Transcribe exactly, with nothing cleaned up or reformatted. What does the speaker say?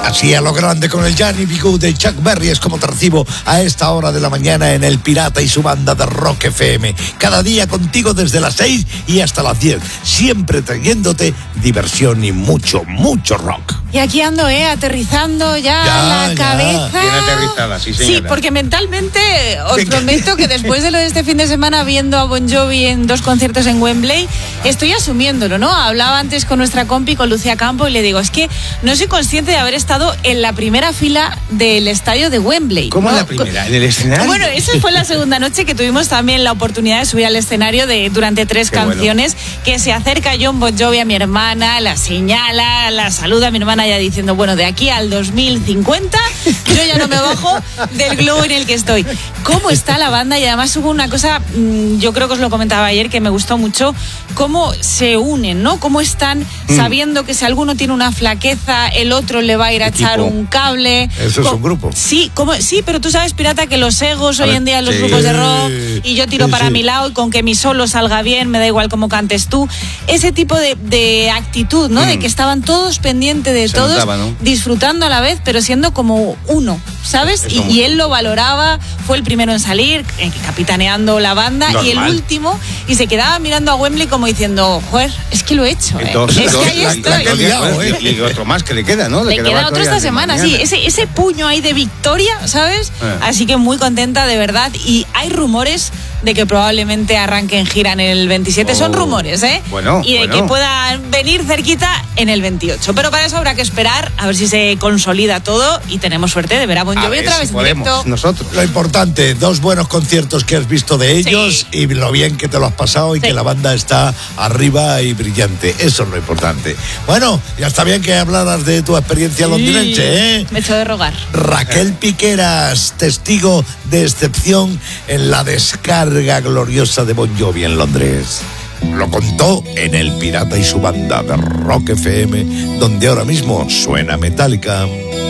Así a lo grande con el Johnny B. Good de Chuck Berry es como te recibo a esta hora de la mañana en El Pirata y su banda de Rock F M. Cada día contigo desde las seis y hasta las diez. Siempre trayéndote diversión y mucho, mucho rock. Y aquí ando, ¿eh? Aterrizando ya, ya la ya. cabeza. Bien aterrizada, sí, señora. Sí, porque mentalmente os prometo que después de lo de este fin de semana viendo a Bon Jovi en dos conciertos en Wembley, estoy asumiéndolo, ¿no? Hablaba antes con nuestra compi, con Lucía Campo, y le digo, es que no soy consciente de haber estado en la primera fila del estadio de Wembley. ¿Cómo ¿no? en la primera? ¿En el escenario? Bueno, esa fue la segunda noche que tuvimos también la oportunidad de subir al escenario de durante tres Qué canciones, bueno. Que se acerca John Bon Jovi a mi hermana, la señala, la saluda a mi hermana ya diciendo, bueno, de aquí al dos mil cincuenta yo ya no me bajo del globo en el que estoy. ¿Cómo está la banda? Y además hubo una cosa, yo creo que os lo comentaba ayer, que me gustó mucho, cómo se unen, ¿no? Cómo están mm. sabiendo que si alguno tiene una flaqueza, el otro le va a ir a Equipo. echar un cable. Eso es un grupo. Sí, como, sí, pero tú sabes, Pirata, que los egos a hoy ver, en día en los sí. grupos de rock, y yo tiro sí, para sí. mi lado, y con que mi solo salga bien, me da igual cómo cantes tú. Ese tipo de, de actitud, ¿no? Mm. De que estaban todos pendientes de se todos, notaba, ¿no? disfrutando a la vez, pero siendo como uno, ¿sabes? Y, y él lo valoraba, fue el primero en salir, eh, capitaneando la banda, Normal. y el último, y se quedaba mirando a Wembley como diciendo, joder, es que lo he hecho, ¿eh? Dos, es dos, que ahí la, estoy. la, la, liado, ¿eh? y, y otro más que le queda, ¿no? Le, le queda otro esta semana, sí, ese, ese puño ahí de victoria, ¿sabes? Eh. Así que muy contenta, de verdad, y hay rumores de que probablemente arranquen gira en el veintisiete, oh, son rumores, ¿eh? Bueno, y de bueno. que puedan venir cerquita en el veintiocho, pero para eso habrá que esperar a ver si se consolida todo y tenemos suerte de ver a Bon Jovi otra vez si en directo. Nosotros. Lo importante, dos buenos conciertos que has visto de ellos, sí. Y lo bien que te lo has pasado y sí. Que la banda está arriba y brillante. Eso es lo importante. Bueno, ya está bien que hablaras de tu experiencia sí. londinense, ¿eh? Me echo de rogar. Raquel Piqueras, testigo de excepción en la descarga gloriosa de Bon Jovi en Londres. Lo contó en El Pirata y su banda de Rock F M, donde ahora mismo suena Metallica.